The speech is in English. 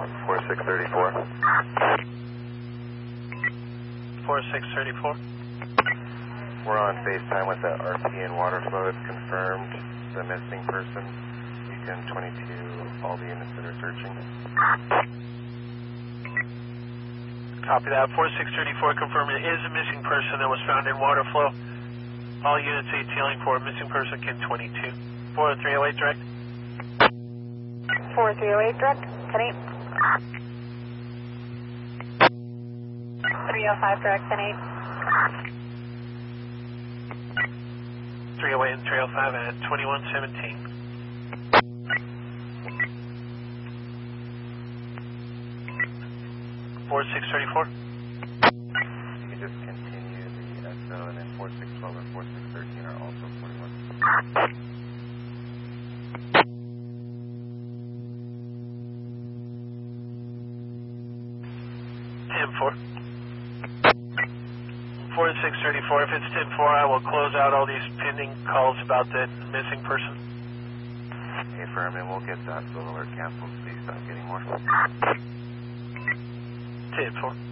4634. 4634. We're on FaceTime with the RPN water flow. It's confirmed the missing person. Beacon 22, all the units that are searching. Copy that. 4634 confirmed it is a missing person that was found in water flow. All units ATLing for missing person, KIN 22. 40308 direct. 4308 direct, KIN 8. 305 direct, KIN 8. 308 and 305 at 2117. Four 634. You can just continue the SO, and then 4612 and 4613 are also 41. 10-4. 4634. If it's 10-4, I will close out all these pending calls about the missing person. Okay, firm, and we'll get that so alert canceled. Please stop getting more. 10-4.